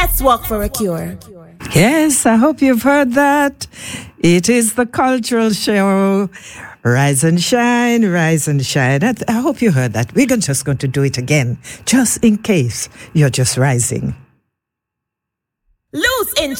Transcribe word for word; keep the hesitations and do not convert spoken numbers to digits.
Let's walk for a cure. Yes, I hope you've heard that. It is the cultural show. Rise and shine, rise and shine. I, I hope you heard that. We're just going to do it again, just in case you're just rising. Loose in